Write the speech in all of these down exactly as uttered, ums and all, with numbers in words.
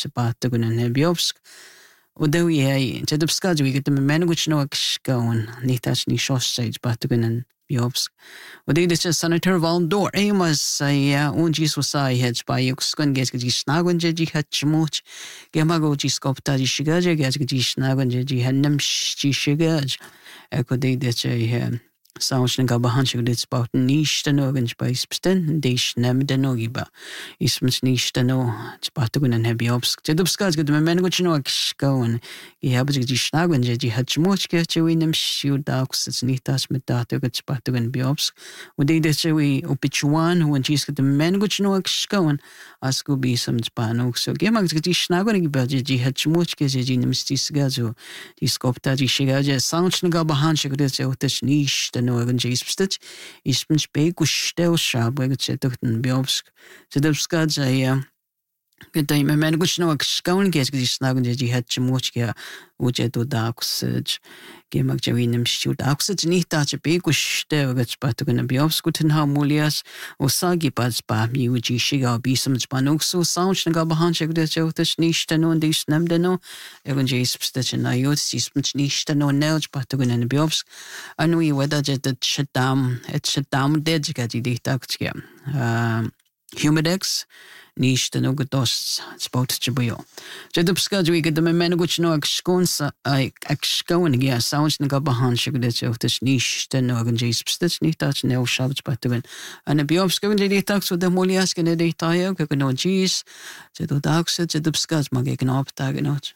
Batagunan Hebiovsk. Although he said of Scads, we get the Menuich no Excoan, Nitas ni Shossage, Batagunan Biovsk. Och det är det senator Valdor Amos ja ungis was I had by Oxcon get the snagon jeji hatchmuch Gemago ji skopta ji shigaje get the snagon jeji hanam ji shigaj Eko det det Sausning gabahanshig dit spout nish den orgens by spsten dish nem den ogiba ismens nish den o spatugun en hebiobsk jedubskaz get the menuich no Excoan he habs ji snagon jeji hatchmuch get you in them shoot dogs it's nitas mit data get spatugun biobsk och det det så vi upichuan who and just get the menuich no Excoan asku be some spanok so gemag ji snagon giba jeji hatchmuch get jeji nem stisgazo di skopta ji shigaje sausning gabahanshig dit so this nish no organ jeespstich is men speak stel shab wegen zetten biobsk zedubskaz ja Good day, my man. Good no Excoan get the snagon jeji hatchmuch uche do daxage gemak jawinem shoot oxage ni tache be guste get spatugun biobsk guten harmonias osagi pas ba miuji shiga bisam spanok so sound nga bahanche get jotish nishta no dis nemdeno even jeespstich na yot sismch nishta no nelj spatugun biobsk anui weda jet shadam et shadam dej get di taxge um Humidex nish the no dos spot chibuyo. Jedubskaj we get the menuich no Excoan I Excoan yeah sounds na gabahan shigdet of this nish the no organ jeespstich ni touch no shabs batugun and a biobsk the tax with the moliask and the tayo no jees jedu dax jedubskaj mag can op tagenot.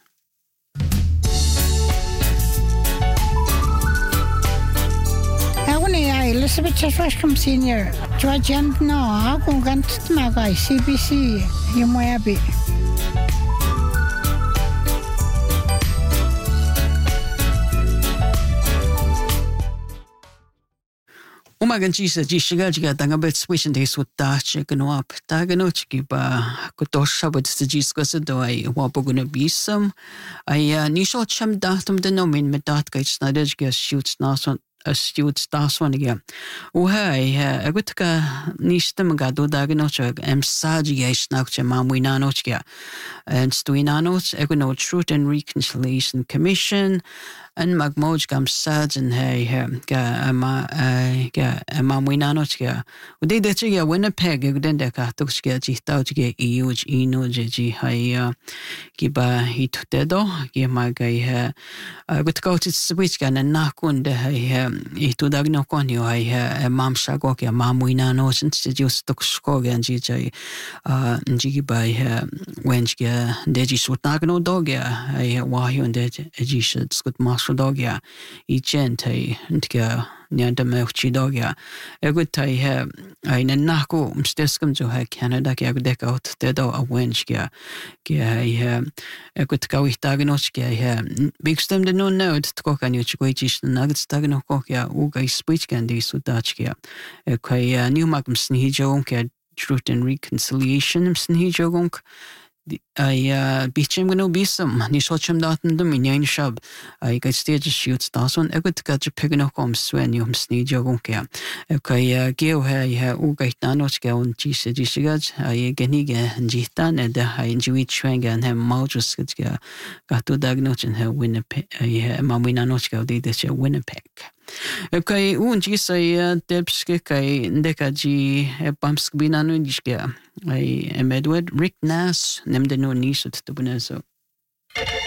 Elizabeth Cheshwashcom Senior, George and no, I'm going to my C B C, you may be. Umagan jisa jishiga jiga dangabet switching days with dachi gano up taganochki ba kutosha but the jiskas do I wapoguna bisum. I nisho cham datum the nomin medat gates nadej shoots nason. Astute stas one again. Oh, hey, a good nistem gado daganoch, em saji snouch and mamuinanochia, and stuinanoch, egono Truth and Reconciliation Commission, and magmoj gam sads and hey, ga ama ga mamuinanochia. Ude de chiga Winnipeg, then the katochia jitauchia euge ino jeji haya giba hitutedo, gimaga a good coach switch gan and nakun de hey. Itu dagno konyo ai mam shago ke mamuina no since just tok skogen ji uh ji by wench ge deji sutagno dog ya ai wa hyun de ji should skut master dog ya I gente ntga nyanda mewchi dog ya a good tai ha ai nako msteskum jo ha Canada ke agdek out de do a wench ge ge ai a good kawih dagno ge big stem de no no to kan you choi ji nuggets dagno ko ja uga speech can di sudachkia kai new magum snijo ke Truth and Reconciliation snijo gunk I bichim gano bisum ni sochim daten dum in yain shab I got stage shoots das one I got got pigno kom swen yum snijo gunk ya kai geo ha ya uga itanoch ke on chi se jishigaj I genige jitan and I enjoy chwenga and hem maujus ga gatu dagnoch and her Winnipeg I mamina noch ga di de Winnipeg. Okay, un ji sai debske kai ndeka ji bamsk binanu jishke. I am Edward Rick Nass, nem de no nisut to buneso.